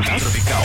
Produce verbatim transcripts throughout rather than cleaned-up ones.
Tropical.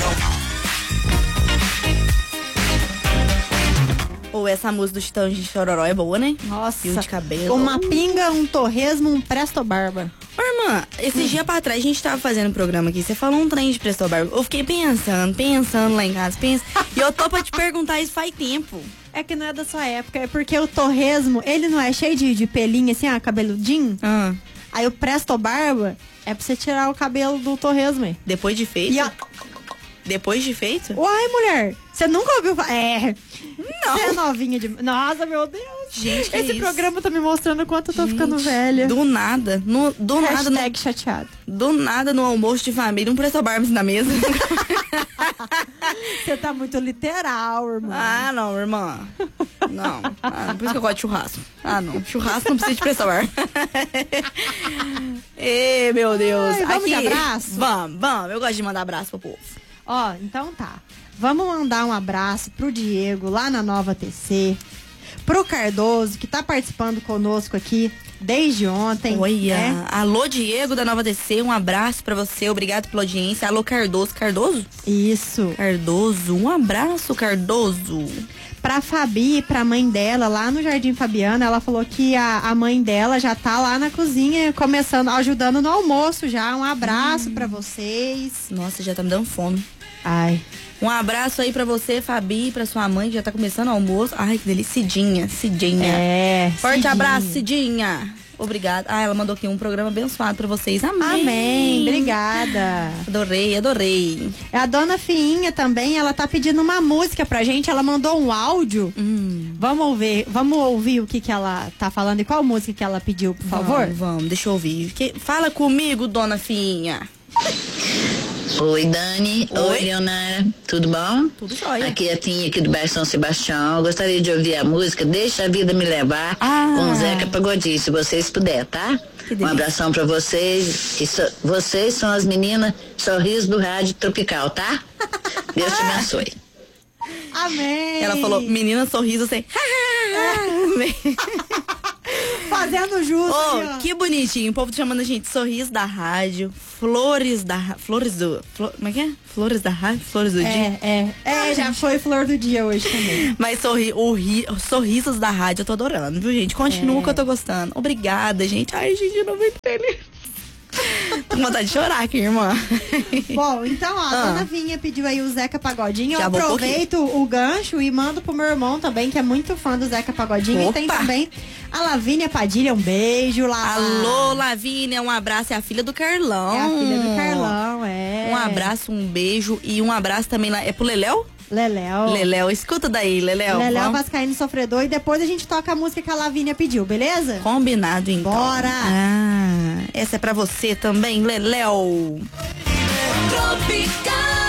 Ou essa música do Chitão de Chororó é boa, né? Nossa. Fio de cabelo. Uma pinga, um torresmo, um presto barba. Ô, irmã, esses hum. dias pra trás a gente tava fazendo um programa aqui. Você falou um trem de presto barba. Eu fiquei pensando, pensando lá em casa. Pensa, e eu tô pra te perguntar isso faz tempo. É que não é da sua época, é porque o torresmo, ele não é cheio de, de pelinho assim, ah, cabeludinho? Ah. Aí o presto barba é pra você tirar o cabelo do torresmo aí. Depois de feito? E a... Depois de feito? Uai, mulher, você nunca ouviu falar? É. Não. Você é novinha de... Nossa, meu Deus. Gente, que esse é programa tá me mostrando o quanto eu tô Gente, ficando velha. Do nada. No, do Hashtag nada. No, chateado. Do nada no almoço de família, um presto barba na mesa. Você tá muito literal, irmã. Ah, não, irmã. Não. Ah, por isso que eu gosto de churrasco. Ah, não. Churrasco não precisa de presto barba. Ê, meu Deus. Ai, vamos Aqui. de abraço? Vamos, vamos. Eu gosto de mandar abraço pro povo. Ó, então tá. Vamos mandar um abraço pro Diego lá na Nova T C, pro Cardoso, que tá participando conosco aqui desde ontem. Olha, né? Alô Diego da Nova D C, um abraço pra você, obrigado pela audiência. Alô Cardoso, Cardoso? Isso. Cardoso, um abraço, Cardoso. Pra Fabi, pra mãe dela, lá no Jardim Fabiana, ela falou que a, a mãe dela já tá lá na cozinha, começando, ajudando no almoço já. Um abraço hum. pra vocês. Nossa, já tá me dando fome. Ai. Um abraço aí pra você, Fabi, pra sua mãe, que já tá começando o almoço. Ai, que delícia. Cidinha, Cidinha. É, Forte Cidinha. abraço, Cidinha. Obrigada. Ah, ela mandou aqui um programa abençoado pra vocês. Amém. Amém. Obrigada. Adorei, adorei. A dona Fiinha também, ela tá pedindo uma música pra gente. Ela mandou um áudio. Hum. Vamos ouvir, vamos ouvir o que que ela tá falando e qual música que ela pediu, por favor? Vamos, vamos deixa eu ouvir. Que... Fala comigo, dona Fiinha. Oi, Dani. Oi, Oi Leonara. Tudo bom? Tudo jóia. Aqui é a Tinha, aqui do bairro São Sebastião. Eu gostaria de ouvir a música Deixa a Vida Me Levar, ah. com o Zeca Pagodinho, se vocês puderem, tá? Um abração pra vocês. E so, vocês são as meninas Sorriso do Rádio Tropical, tá? Deus te abençoe. Amém. Ela falou, menina sorriso, assim. Fazendo justo. Oh, que bonitinho. O povo chamando a gente sorriso da rádio, flores da flores do. Flor, como é que é? Flores da rádio, flores do é, dia. É, é. É, já foi flor do dia hoje também. Mas sorri, o ri, sorrisos da rádio eu tô adorando, viu, gente? Continua é. que eu tô gostando. Obrigada, gente. Ai, gente, eu não vou entender. Tô com vontade de chorar aqui, irmã. Bom, então, ó, a ah. dona Vinha pediu aí o Zeca Pagodinho. Já eu aproveito o gancho e mando pro meu irmão também, que é muito fã do Zeca Pagodinho. Opa. E tem também a Lavínia Padilha. Um beijo lá. Alô, Lavínia, um abraço. É a filha do Carlão. É a filha do Carlão, é. Um abraço, um beijo e um abraço também lá. É pro Leléu? Leléu. Leléu, escuta daí, Leléu. Leléu Vascaíno Sofredor. E depois a gente toca a música que a Lavínia pediu, beleza? Combinado, então. Bora! Ah, essa é pra você também, Leléu. Tropical.